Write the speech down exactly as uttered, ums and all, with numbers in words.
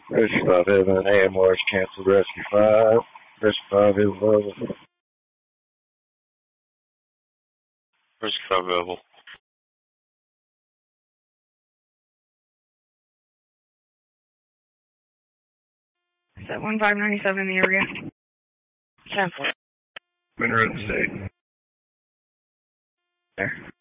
Rescue five Evan, A M R's canceled. Rescue five. Rescue five is available. Rescue five available. Set one five nine seven in the area. Cancel. Monroe State. There.